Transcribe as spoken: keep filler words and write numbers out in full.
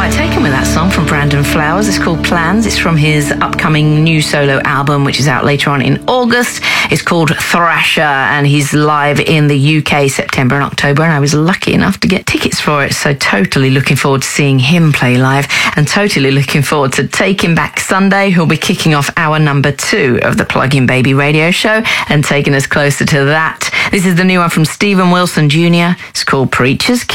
quite taken with that song from Brandon Flowers. It's called Plans. It's from his upcoming new solo album, which is out later on in August. It's called Thrasher, and he's live in the U K September and October, and I was lucky enough to get tickets for it, so totally looking forward to seeing him play live, and totally looking forward to Taking Back Sunday, who'll be kicking off hour number two of the Plug-in Baby radio show and taking us closer to that. This is the new one from Stephen Wilson Junior It's called Preacher's Kid.